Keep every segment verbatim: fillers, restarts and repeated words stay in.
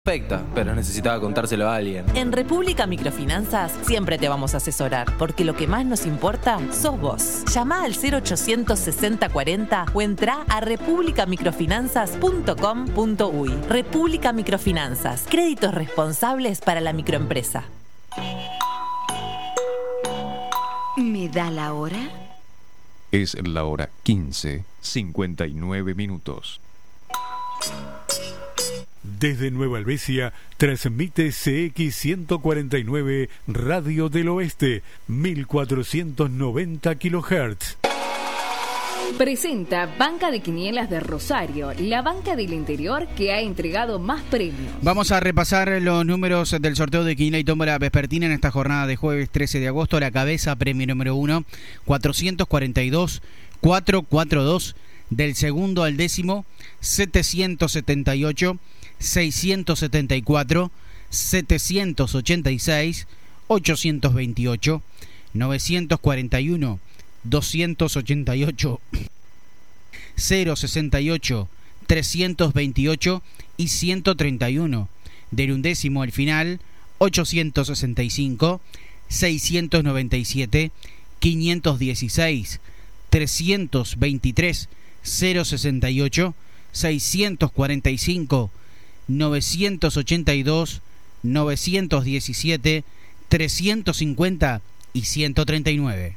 Perfecta, pero necesitaba contárselo a alguien. En República Microfinanzas siempre te vamos a asesorar, porque lo que más nos importa sos vos. Llama al cero ochocientos sesenta cuarenta o entra a república microfinanzas punto com punto uy. República Microfinanzas, créditos responsables para la microempresa. ¿Me da la hora? Es la hora quince, cincuenta y nueve minutos. Desde Nueva Helvecia, transmite C X ciento cuarenta y nueve Radio del Oeste, mil cuatrocientos noventa kilohertz. Presenta Banca de Quinielas de Rosario, la banca del interior que ha entregado más premios. Vamos a repasar los números del sorteo de Quiniela y Tómbola vespertina en esta jornada de jueves trece de agosto. La cabeza, premio número uno, cuatrocientos cuarenta y dos, cuatrocientos cuarenta y dos. Del segundo al décimo, setecientos setenta y ocho, seiscientos setenta y cuatro, setecientos ochenta y seis, ochocientos veintiocho, novecientos cuarenta y uno, doscientos ochenta y ocho, cero sesenta y ocho, trescientos veintiocho y ciento treinta y uno. Del undécimo al final, ochocientos sesenta y cinco, seiscientos noventa y siete, quinientos dieciséis, trescientos veintitrés, cero sesenta y ocho, seiscientos cuarenta y cinco, novecientos ochenta y dos, novecientos diecisiete, trescientos cincuenta y ciento treinta y nueve.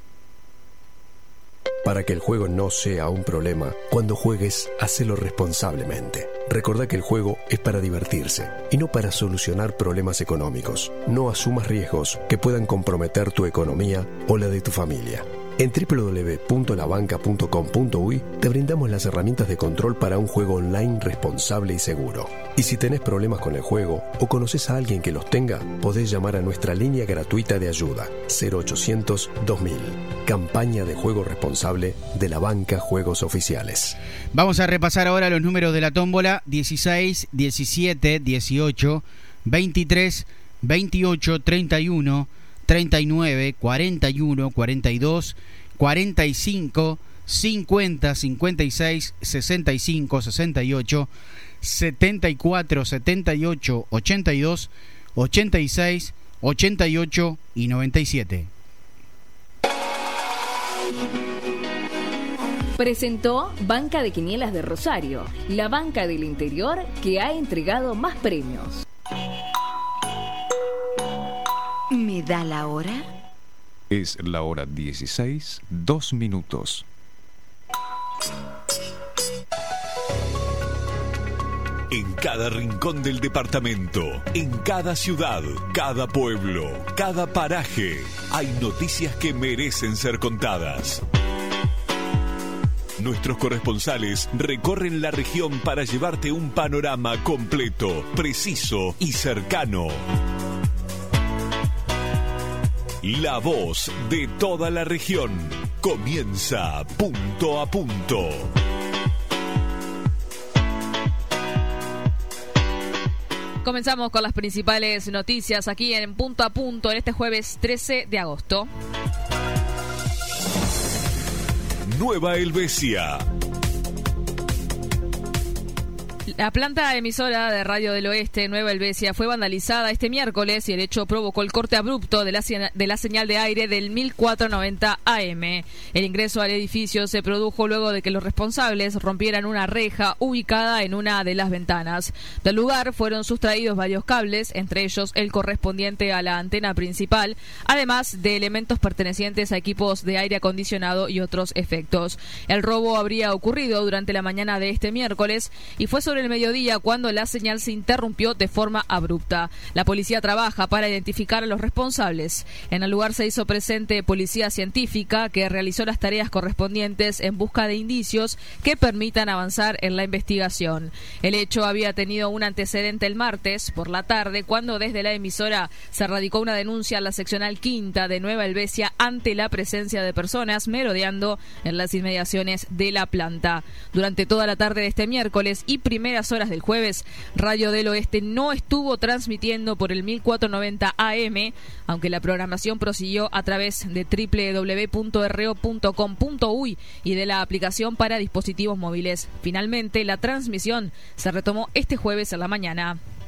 Para que el juego no sea un problema, cuando juegues, hacelo responsablemente. Recordá que el juego es para divertirse y no para solucionar problemas económicos. No asumas riesgos que puedan comprometer tu economía o la de tu familia. En doble u doble u doble u punto la banca punto com punto uy te brindamos las herramientas de control para un juego online responsable y seguro. Y si tenés problemas con el juego o conoces a alguien que los tenga, podés llamar a nuestra línea gratuita de ayuda cero ochocientos, dos mil. Campaña de juego responsable de la banca Juegos Oficiales. Vamos a repasar ahora los números de la tómbola: dieciséis, diecisiete, dieciocho, veintitrés, veintiocho, treinta y uno, treinta y nueve, cuarenta y uno, cuarenta y dos, cuarenta y cinco, cincuenta, cincuenta y seis, sesenta y cinco, sesenta y ocho, setenta y cuatro, setenta y ocho, ochenta y dos, ochenta y seis, ochenta y ocho y noventa y siete. Presentó Banca de Quinielas de Rosario, la banca del interior que ha entregado más premios. ¿Me da la hora? Es la hora dieciséis, dos minutos. En cada rincón del departamento, en cada ciudad, cada pueblo, cada paraje, hay noticias que merecen ser contadas. Nuestros corresponsales recorren la región para llevarte un panorama completo, preciso y cercano. La voz de toda la región comienza punto a punto. Comenzamos con las principales noticias aquí en Punto a Punto en este jueves trece de agosto. Nueva Helvecia. La planta emisora de Radio del Oeste, Nueva Helvecia, fue vandalizada este miércoles y el hecho provocó el corte abrupto de la, de la señal de aire del mil cuatrocientos noventa A M. El ingreso al edificio se produjo luego de que los responsables rompieran una reja ubicada en una de las ventanas. Del lugar fueron sustraídos varios cables, entre ellos el correspondiente a la antena principal, además de elementos pertenecientes a equipos de aire acondicionado y otros efectos. El robo habría ocurrido durante la mañana de este miércoles y fue sobre el mediodía cuando la señal se interrumpió de forma abrupta. La policía trabaja para identificar a los responsables. En el lugar se hizo presente policía científica que realizó las tareas correspondientes en busca de indicios que permitan avanzar en la investigación. El hecho había tenido un antecedente el martes por la tarde cuando desde la emisora se radicó una denuncia a la seccional quinta de Nueva Helvecia ante la presencia de personas merodeando en las inmediaciones de la planta. Durante toda la tarde de este miércoles y primeras horas del jueves, Radio del Oeste no estuvo transmitiendo por el mil cuatrocientos noventa A M, aunque la programación prosiguió a través de doble u doble u doble u punto r o punto com punto uy y de la aplicación para dispositivos móviles. Finalmente, la transmisión se retomó este jueves a la mañana.